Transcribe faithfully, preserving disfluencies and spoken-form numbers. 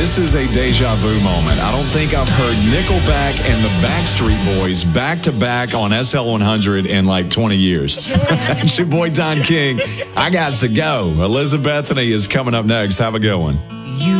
This is a deja vu moment. I don't think I've heard Nickelback and the Backstreet Boys back-to-back on S L one hundred in like twenty years. It's your boy, Don King. I got to go. Elizabethany is coming up next. Have a good one. You